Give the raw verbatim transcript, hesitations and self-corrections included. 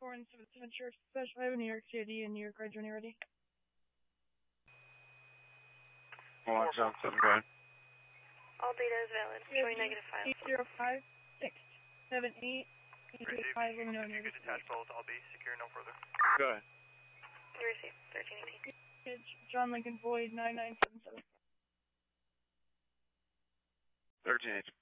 four and seven seven Sheriff Special Highway, New York City, and New York Ridge when you're ready. one seven seven, go ahead. All data is valid. Showing negative five. eight zero five six seven eight eight eight five. Let me know when you're ready. Detached both. I'll be secure no further. Go ahead. You receive. thirteen eighteen. John Lincoln Void nine nine seven seven. thirteen eighteen.